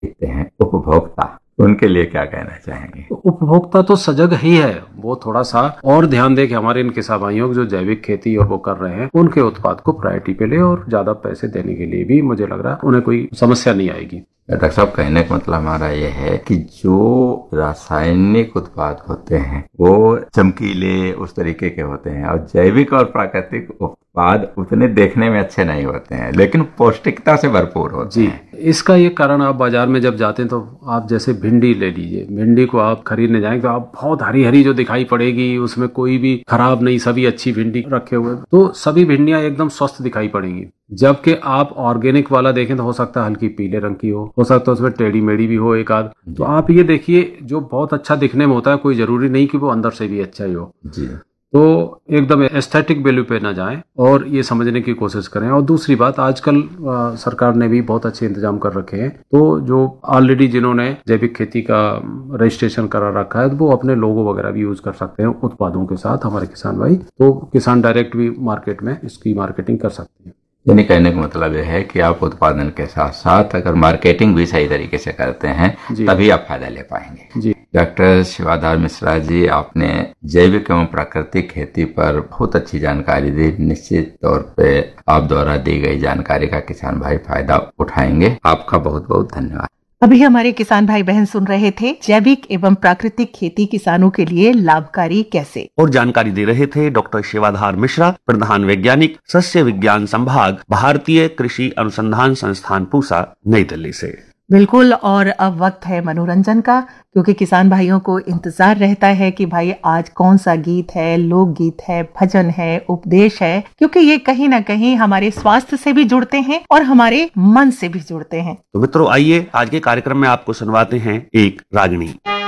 देखते हैं उपभोक्ता, उनके लिए क्या कहना चाहेंगे? उपभोक्ता तो सजग ही है, वो थोड़ा सा और ध्यान दे कि हमारे इन किसान भाइयों जो जैविक खेती और वो कर रहे हैं उनके उत्पाद को प्रायोरिटी पे ले, और ज्यादा पैसे देने के लिए भी मुझे लग रहा है उन्हें कोई समस्या नहीं आएगी। डॉक्टर साहब, कहने का मतलब हमारा ये है कि जो रासायनिक उत्पाद होते हैं वो चमकीले उस तरीके के होते हैं, और जैविक और प्राकृतिक उत्पाद उतने देखने में अच्छे नहीं होते हैं, लेकिन पौष्टिकता से भरपूर होते हैं। इसका ये कारण, आप बाजार में जब जाते हैं तो आप जैसे भिंडी ले लीजिए, भिंडी को आप खरीदने जाएंगे तो आप बहुत हरी हरी जो दिखाई पड़ेगी, उसमें कोई भी खराब नहीं, सभी अच्छी भिंडी रखे हुए, तो सभी भिंडियां एकदम स्वस्थ दिखाई पड़ेंगी। जबकि आप ऑर्गेनिक वाला देखें तो हो सकता है हल्की पीले रंग की हो सकता है उसमें टेढ़ी मेढ़ी भी हो एक आध। तो आप ये देखिए, जो बहुत अच्छा दिखने में होता है कोई जरूरी नहीं कि वो अंदर से भी अच्छा ही हो जी। तो एकदम एस्थेटिक वैल्यू पे ना जाएं और ये समझने की कोशिश करें। और दूसरी बात, आजकल सरकार ने भी बहुत अच्छे इंतजाम कर रखे हैं, तो जो ऑलरेडी जिन्होंने जैविक खेती का रजिस्ट्रेशन करा रखा है तो वो अपने लोगो वगैरह भी यूज कर सकते हैं उत्पादों के साथ, हमारे किसान भाई। तो किसान डायरेक्ट भी मार्केट में इसकी मार्केटिंग कर सकते हैं। यानी कहने का मतलब यह है कि आप उत्पादन के साथ साथ अगर मार्केटिंग भी सही तरीके से करते हैं तभी आप फायदा ले पाएंगे। जी। डॉक्टर शिवाधार मिश्रा जी, आपने जैविक एवं प्राकृतिक खेती पर बहुत अच्छी जानकारी दी। निश्चित तौर पे आप द्वारा दी गई जानकारी का किसान भाई फायदा उठाएंगे। आपका बहुत बहुत धन्यवाद। अभी हमारे किसान भाई बहन सुन रहे थे जैविक एवं प्राकृतिक खेती किसानों के लिए लाभकारी कैसे, और जानकारी दे रहे थे डॉक्टर शिवाधार मिश्रा, प्रधान वैज्ञानिक, सस्य विज्ञान संभाग, भारतीय कृषि अनुसंधान संस्थान पूसा, नई दिल्ली से। बिल्कुल। और अब वक्त है मनोरंजन का, क्योंकि किसान भाइयों को इंतजार रहता है कि भाई आज कौन सा गीत है, लोकगीत है, भजन है, उपदेश है, क्योंकि ये कहीं ना कहीं हमारे स्वास्थ्य से भी जुड़ते हैं और हमारे मन से भी जुड़ते हैं। तो मित्रों, आइए आज के कार्यक्रम में आपको सुनवाते हैं एक रागनी।